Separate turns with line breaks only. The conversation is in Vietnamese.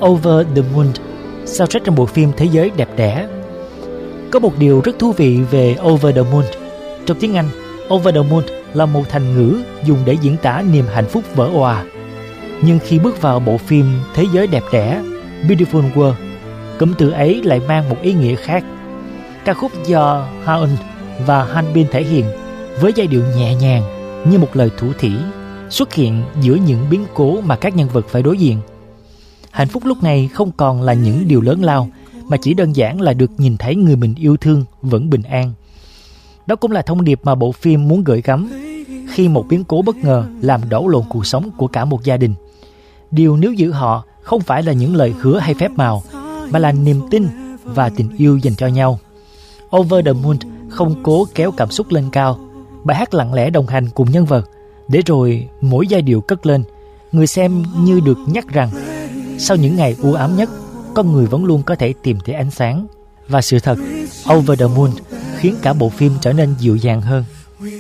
Over the Moon, soundtrack trong bộ phim Thế giới đẹp đẽ. Có một điều rất thú vị về Over the Moon. Trong tiếng Anh, Over the Moon là một thành ngữ dùng để diễn tả niềm hạnh phúc vỡ òa. Nhưng khi bước vào bộ phim Thế giới đẹp đẽ, Beautiful World, cụm từ ấy lại mang một ý nghĩa khác. Ca khúc do Haon và Hanbin thể hiện với giai điệu nhẹ nhàng như một lời thủ thỉ xuất hiện giữa những biến cố mà các nhân vật phải đối diện. Hạnh phúc lúc này không còn là những điều lớn lao, mà chỉ đơn giản là được nhìn thấy người mình yêu thương vẫn bình an. Đó cũng là thông điệp mà bộ phim muốn gửi gắm khi một biến cố bất ngờ làm đảo lộn cuộc sống của cả một gia đình. Điều níu giữ họ không phải là những lời hứa hay phép màu, mà là niềm tin và tình yêu dành cho nhau. Over the Moon không cố kéo cảm xúc lên cao. Bài hát lặng lẽ đồng hành cùng nhân vật, để rồi mỗi giai điệu cất lên, người xem như được nhắc rằng sau những ngày u ám nhất, con người vẫn luôn có thể tìm thấy ánh sáng. Và sự thật, Over the Moon khiến cả bộ phim trở nên dịu dàng hơn.